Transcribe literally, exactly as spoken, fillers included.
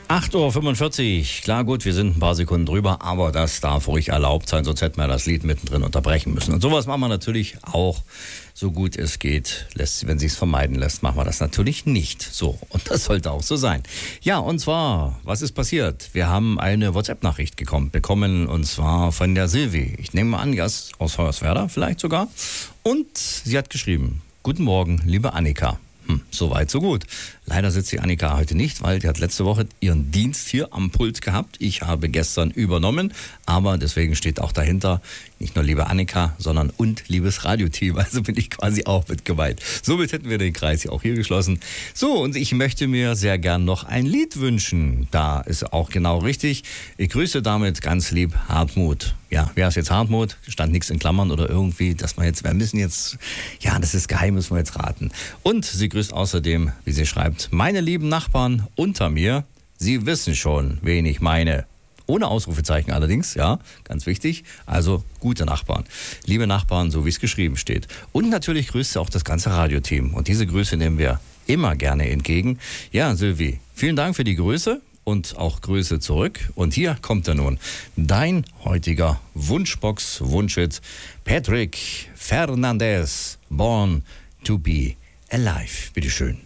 acht Uhr fünfundvierzig. Klar, gut, wir sind ein paar Sekunden drüber, aber das darf ruhig erlaubt sein, sonst hätten wir das Lied mittendrin unterbrechen müssen. Und sowas machen wir natürlich auch, so gut es geht. Lässt, wenn es sich vermeiden lässt, machen wir das natürlich nicht. So, und das sollte auch so sein. Ja, und zwar, was ist passiert? Wir haben eine WhatsApp-Nachricht gekommen, bekommen, und zwar von der Silvi. Ich nehme mal an, ja, aus Hoyerswerda vielleicht sogar. Und sie hat geschrieben: Guten Morgen, liebe Annika. Hm, so weit, so gut. Leider sitzt die Annika heute nicht, weil die hat letzte Woche ihren Dienst hier am Pult gehabt. Ich habe gestern übernommen, aber deswegen steht auch dahinter nicht nur liebe Annika, sondern und liebes Radioteam. Also bin ich quasi auch mit gemeint. Somit hätten wir den Kreis ja auch hier geschlossen. So, und ich möchte mir sehr gern noch ein Lied wünschen. Da ist auch genau richtig. Ich grüße damit ganz lieb Hartmut. Ja, wer ist jetzt Hartmut? Stand nichts in Klammern oder irgendwie, dass wir jetzt, wir müssen jetzt, ja, das ist geheim, müssen wir jetzt raten. Und sie grüßt außerdem, wie sie schreibt: Meine lieben Nachbarn unter mir, Sie wissen schon, wen ich meine. Ohne Ausrufezeichen allerdings, ja, ganz wichtig. Also gute Nachbarn. Liebe Nachbarn, so wie es geschrieben steht. Und natürlich grüßt sie auch das ganze Radioteam. Und diese Grüße nehmen wir immer gerne entgegen. Ja, Sylvie, vielen Dank für die Grüße und auch Grüße zurück. Und hier kommt er nun, dein heutiger Wunschbox-Wunschhit, Patrick Fernandez, Born to be Alive. Bitteschön.